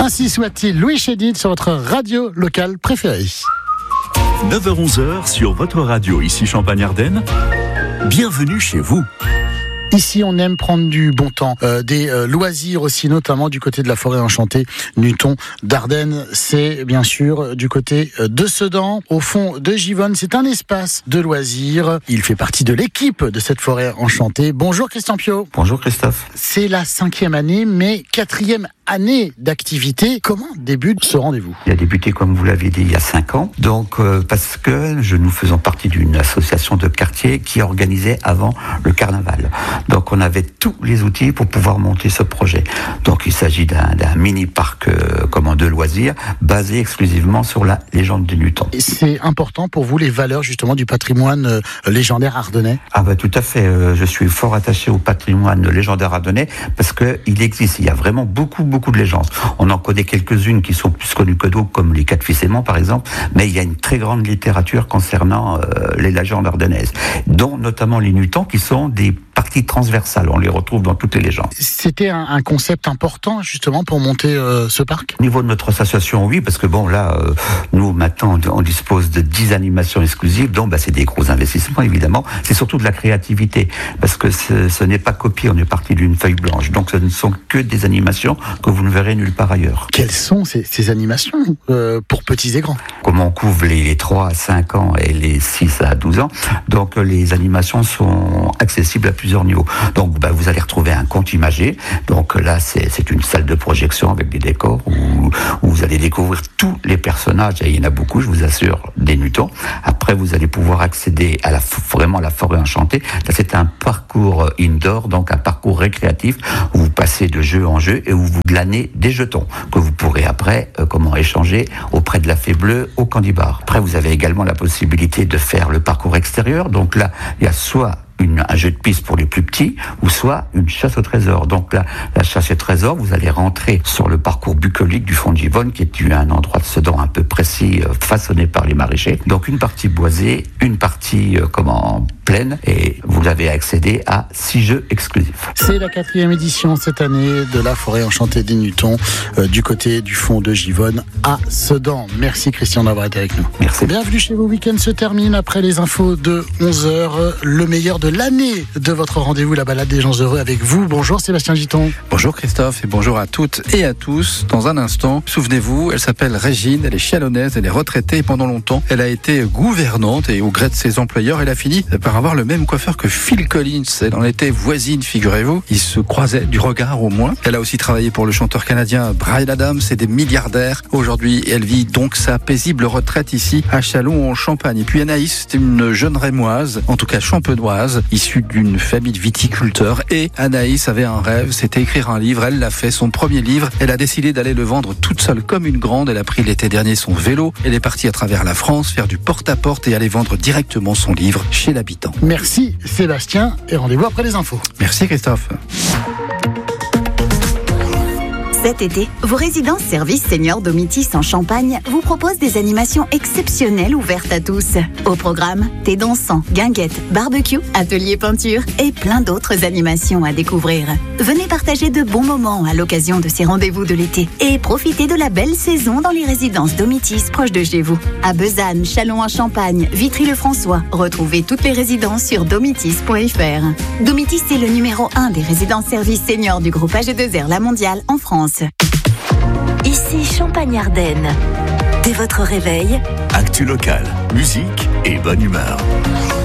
Ainsi soit-il, Louis Chédid sur votre radio locale préférée. 9h-11h sur votre radio, ici Champagne-Ardenne. Bienvenue chez vous. Ici, on aime prendre du bon temps, des loisirs aussi, notamment du côté de la forêt enchantée Nuton d'Ardennes. C'est bien sûr du côté de Sedan, au fond de Givonne. C'est un espace de loisirs. Il fait partie de l'équipe de cette forêt enchantée. Bonjour Christian Piot. Bonjour Christophe. C'est la 5e année, mais 4e année d'activité. Comment débute ce rendez-vous ? Il a débuté, comme vous l'avez dit, il y a 5 ans. Donc, parce que nous faisons partie d'une association de quartier qui organisait avant le carnaval. Donc, on avait tous les outils pour pouvoir monter ce projet. Donc, il s'agit d'un mini-parc de loisirs basé exclusivement sur la légende du Nuton. Et c'est important pour vous, les valeurs justement du patrimoine légendaire ardennais ? Ah bah tout à fait. Je suis fort attaché au patrimoine légendaire ardennais parce que il existe. Il y a vraiment beaucoup de légendes. On en connaît quelques-unes qui sont plus connues que d'autres, comme les Quatre Fils aimants par exemple. Mais il y a une très grande littérature concernant les légendes ardennaises, dont notamment les Nutons, qui sont des parties transversales. On les retrouve dans toutes les légendes. C'était un concept important justement pour monter ce parc ? Au niveau de notre association, oui, parce que nous maintenant on dispose de 10 animations exclusives, donc c'est des gros investissements évidemment. C'est surtout de la créativité, parce que ce n'est pas copié, on est parti d'une feuille blanche. Donc ce ne sont que des animations que vous ne verrez nulle part ailleurs. Quelles sont ces animations pour petits et grands ? Comme on couvre les 3 à 5 ans et les 6 à 12 ans, donc les animations sont accessibles à plusieurs niveaux. Donc vous allez retrouver un conte imagé. Donc là c'est une salle de projection avec des décors où vous allez découvrir tous les personnages, et il y en a beaucoup, je vous assure, des Nutons. Après vous allez pouvoir accéder à vraiment la forêt enchantée. Là c'est un parcours indoor, donc un parcours récréatif où vous passez de jeu en jeu et où vous glanez des jetons que vous pourrez après échanger auprès de la Fée Bleue au Candy Bar. Après vous avez également la possibilité de faire le parcours extérieur. Donc là il y a soit un jeu de piste pour les plus petits, ou soit une chasse au trésor. Donc là, la chasse au trésor, vous allez rentrer sur le parcours bucolique du fond de Givonne, qui est un endroit de Sedan un peu précis, façonné par les maraîchers. Donc une partie boisée, une partie pleine, et vous avez accédé à 6 jeux exclusifs. C'est la 4e édition cette année de la forêt enchantée des Nutons, du côté du fond de Givonne à Sedan. Merci Christian d'avoir été avec nous. Merci. Bienvenue chez vous. Week-end se termine après les infos de 11h. Le meilleur de l'année de votre rendez-vous, la balade des gens heureux avec vous. Bonjour Sébastien Giton. Bonjour Christophe et bonjour à toutes et à tous. Dans un instant, souvenez-vous, elle s'appelle Régine, elle est chalonnaise, elle est retraitée et pendant longtemps, elle a été gouvernante et au gré de ses employeurs, elle a fini par avoir le même coiffeur que Phil Collins. Elle en était voisine, figurez-vous. Ils se croisaient du regard au moins. Elle a aussi travaillé pour le chanteur canadien Bryan Adams et des milliardaires. Aujourd'hui, elle vit donc sa paisible retraite ici à Châlons en Champagne. Et puis Anaïs, c'est une jeune rémoise, en tout cas champenoise, issue d'une famille de viticulteurs, et Anaïs avait un rêve, c'était écrire un livre. Elle l'a fait, son premier livre. Elle a décidé d'aller le vendre toute seule comme une grande. Elle a pris l'été dernier son vélo. Elle est partie à travers la France faire du porte-à-porte et aller vendre directement son livre chez l'habitant. Merci Sébastien et rendez-vous après les infos. Merci Christophe. Cet été, vos résidences services seniors Domitis en Champagne vous proposent des animations exceptionnelles ouvertes à tous. Au programme, thé dansant, guinguettes, barbecue, atelier peinture et plein d'autres animations à découvrir. Venez partager de bons moments à l'occasion de ces rendez-vous de l'été et profitez de la belle saison dans les résidences Domitis proches de chez vous. À Besanne, Châlons en Champagne, Vitry-le-François. Retrouvez toutes les résidences sur domitis.fr. Domitis est le numéro 1 des résidences services seniors du groupe AG2R La Mondiale en France. Ici Champagne-Ardenne. Dès votre réveil, Actu local, musique et bonne humeur.